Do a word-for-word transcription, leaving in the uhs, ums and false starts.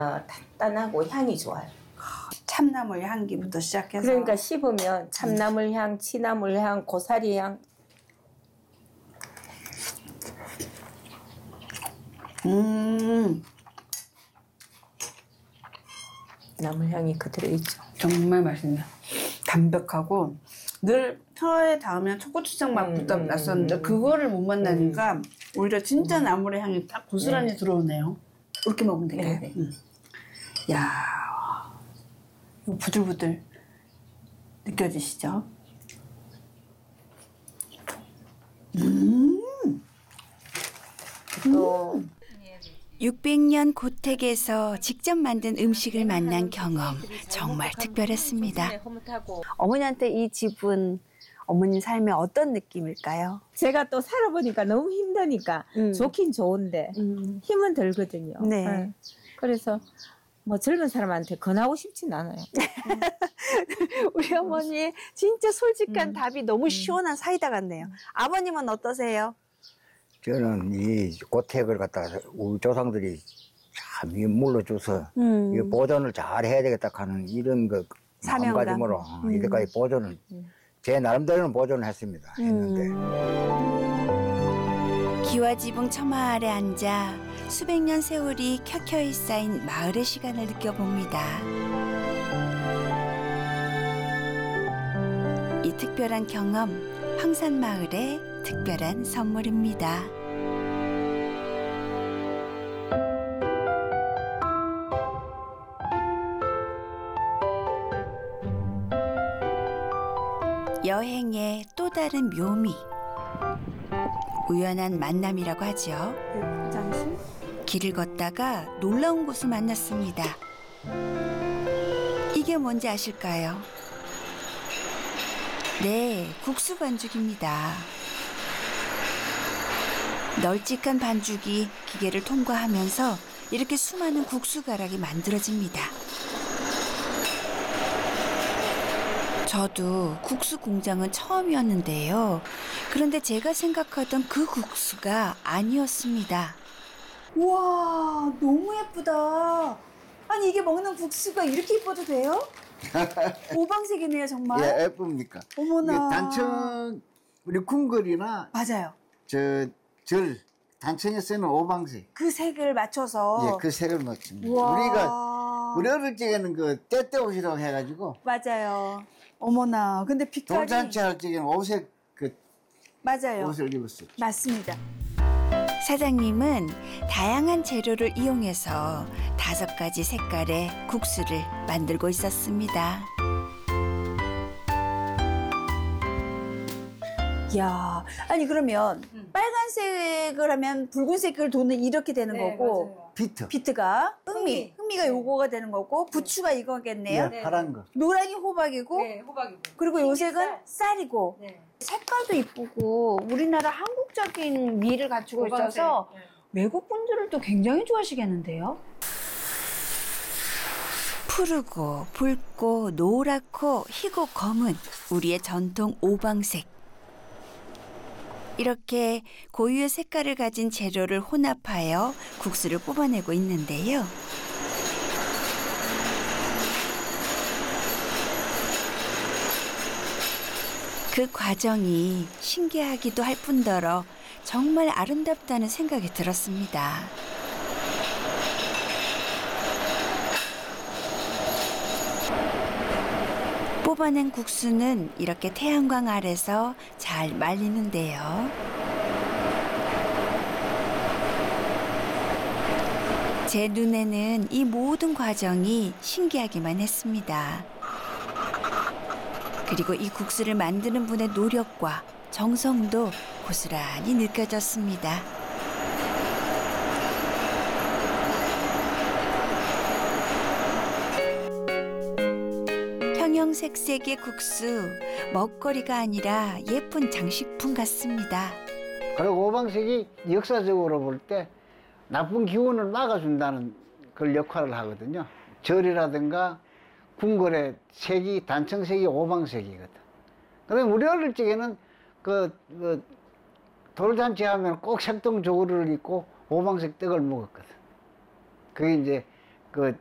단단하고 향이 좋아요. 참나물 향기부터 시작해서. 그러니까 씹으면 참나물 향, 취나물 향, 고사리 향. 음. 나물 향이 그대로 있죠. 정말 맛있네요. 담백하고 늘 혀에 닿으면 초고추장 맛부터 음, 음, 났었는데 음, 그거를 못 만나니까 음. 오히려 진짜 나물의 향이 딱 고스란히 네. 들어오네요. 이렇게 먹으면 될까요? 네, 네. 음. 야, 이거 부들부들 느껴지시죠? 음. 또 육백 년 고택에서 직접 만든 음식을 만난 경험 정말 특별했습니다. 어머니한테 이 집은 어머님 삶에 어떤 느낌일까요? 제가 또 살아보니까 너무 힘드니까 음. 좋긴 좋은데 음. 힘은 들거든요. 네. 네. 그래서 뭐 젊은 사람한테 권하고 싶진 않아요. 우리 어머니 진짜 솔직한 음. 답이 너무 시원한 사이다 같네요. 아버님은 어떠세요? 저는 이 고택을 갖다가 우리 조상들이 참 이 물러줘서 음. 이 보존을 잘 해야 되겠다 하는 이런 그 사명감. 마음가짐으로 어, 음. 이때까지 보존을 제 나름대로는 보존을 했습니다. 했는데 음. 기와 지붕 처마 아래 앉아 수백 년 세월이 켜켜이 쌓인 마을의 시간을 느껴봅니다. 이 특별한 경험, 황산마을의 특별한 선물입니다. 여행의 또 다른 묘미. 우연한 만남이라고 하죠. 길을 걷다가 놀라운 곳을 만났습니다. 이게 뭔지 아실까요? 네, 국수 반죽입니다. 널찍한 반죽이 기계를 통과하면서 이렇게 수많은 국수 가락이 만들어집니다. 저도 국수 공장은 처음이었는데요. 그런데 제가 생각하던 그 국수가 아니었습니다. 우와, 너무 예쁘다. 아니 이게 먹는 국수가 이렇게 예뻐도 돼요? 오방색이네요 정말. 예, 예쁩니까? 어머나. 이게 단청 우리 궁궐이나 맞아요. 저 절 단청에 쓰는 오방색 그 색을 맞춰서. 예, 그 색을 넣습니다. 우와. 우리가 우리 어릴 적에는 그 떼떼옷이라고 해가지고 맞아요. 어머나. 근데 빛깔이. 돌잔치 할 적에는 오색 그 맞아요. 옷을 입었어요. 맞습니다. 사장님은 다양한 재료를 이용해서 다섯 가지 색깔의 국수를 만들고 있었습니다. 이야, 아니 그러면 빨간색을 하면 붉은색을 도는 이렇게 되는 거고 비트. 비트가 흥미, 흥미가 요거가 되는 거고 부추가 이거겠네요. 예, 파란 거. 노랑이 호박이고 네, 호박이고. 그리고 요색은 쌀이고 네. 색깔도 이쁘고 우리나라 한국적인 미를 갖추고 있어서 네. 외국 분들을 또 굉장히 좋아하시겠는데요? 푸르고 붉고 노랗고 희고 검은 우리의 전통 오방색. 이렇게 고유의 색깔을 가진 재료를 혼합하여 국수를 뽑아내고 있는데요. 그 과정이 신기하기도 할 뿐더러 정말 아름답다는 생각이 들었습니다. 뽑아낸 국수는 이렇게 태양광 아래서 잘 말리는데요. 제 눈에는 이 모든 과정이 신기하기만 했습니다. 그리고 이 국수를 만드는 분의 노력과 정성도 고스란히 느껴졌습니다. 형형색색의 국수, 먹거리가 아니라 예쁜 장식품 같습니다. 그리고 오방색이 역사적으로 볼 때 나쁜 기운을 막아준다는 그런 역할을 하거든요. 절이라든가 궁궐의 색이 단청색이 오방색이거든. 그다음에 우리 어릴 적에는 그, 그 돌잔치 하면 꼭 색동 저고리를 입고 오방색 떡을 먹었거든. 그게 이제 그